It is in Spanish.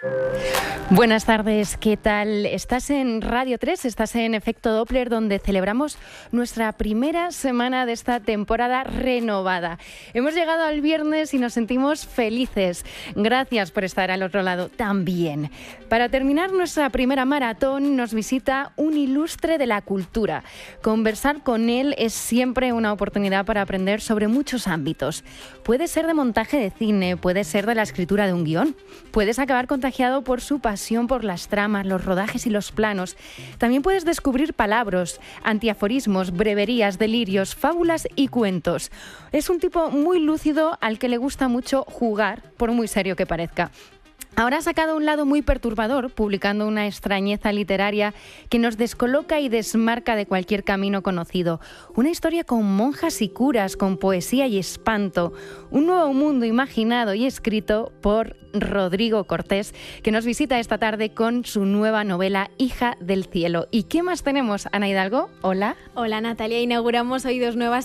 Buenas tardes, ¿qué tal? Estás en Radio 3, estás en Efecto Doppler, donde celebramos nuestra primera semana de esta temporada renovada. Hemos llegado al viernes y nos sentimos felices. Gracias por estar al otro lado también. Para terminar nuestra primera maratón nos visita un ilustre de la cultura. Conversar con él es siempre una oportunidad para aprender sobre muchos ámbitos. Puede ser de montaje de cine, puede ser de la escritura de un guión, puedes acabar contagiado por su pasión por las tramas, los rodajes y los planos. También puedes descubrir palabras, antiaforismos, breverías, delirios, fábulas y cuentos. Es un tipo muy lúcido al que le gusta mucho jugar, por muy serio que parezca. Ahora ha sacado un lado muy perturbador, publicando una extrañeza literaria que nos descoloca y desmarca de cualquier camino conocido. Una historia con monjas y curas, con poesía y espanto. Un nuevo mundo imaginado y escrito por Rodrigo Cortés, que nos visita esta tarde con su nueva novela Hija del Cielo. ¿Y qué más tenemos, Ana Hidalgo? Hola. Hola, Natalia. Inauguramos hoy 2 nuevas